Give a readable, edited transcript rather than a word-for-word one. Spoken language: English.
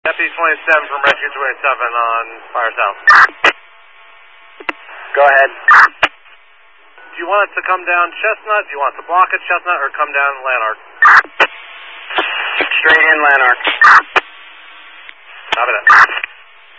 Deputy 27 from Rescue 27 on Fire South. Go ahead. Do you want it to come down Chestnut? Do you want it to block at Chestnut or come down Lanark? Straight in Lanark. Copy that.